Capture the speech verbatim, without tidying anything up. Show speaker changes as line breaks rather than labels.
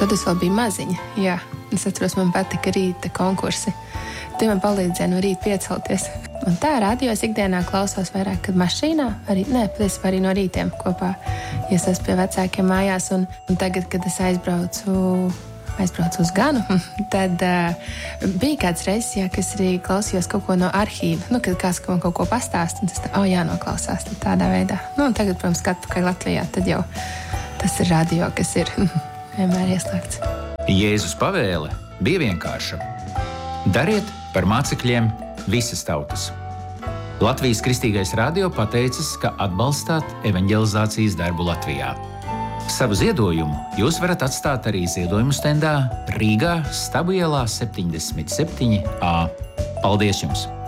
Tad es vēl biju maziņa, jā. Es atceros, man patika rīta konkursi. Tie man palīdzēja no rīta piecelties. Un tā radio es ikdienā klausos vairāk, kad mašīnā, arī, nē, patiesībā arī no rītiem kopā, ja es esmu pie vecākiem mājās. Un, un tagad, kad es aizbraucu, aizbraucu uz Ganu, tad uh, bija kāds reizes, jā, kas arī klausījos kaut ko no arhīva. Nu, kad kāds man kaut ko pastāst, un tas tā, oh, jānoklausās tādā veidā. Nu, un tagad, protams, kad atpakaļ Latvijā, tad jau tas ir radio, kas ir vienmēr ieslēgts.
Jēzus pavēle bija vienkārša. Dariet par mācekļiem visas tautas. Latvijas Kristīgais radio pateicas, ka atbalstāt evanģelizācijas darbu Latvijā. Savu ziedojumu jūs varat atstāt arī ziedojumu stendā Rīgā, Stabu ielā septiņdesmit septiņi A. Paldies jums!